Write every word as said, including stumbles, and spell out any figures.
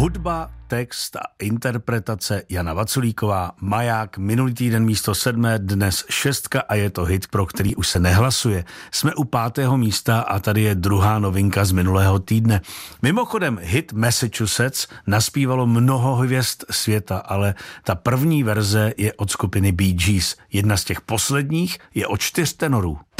Hudba, text a interpretace Jana Vaculíková, Maják, minulý týden místo sedmé, dnes šestka a je to hit, pro který už se nehlasuje. Jsme u pátého místa a tady je druhá novinka z minulého týdne. Mimochodem hit Massachusetts naspívalo mnoho hvězd světa, ale ta první verze je od skupiny Bee Gees. Jedna z těch posledních je od čtyř tenorů.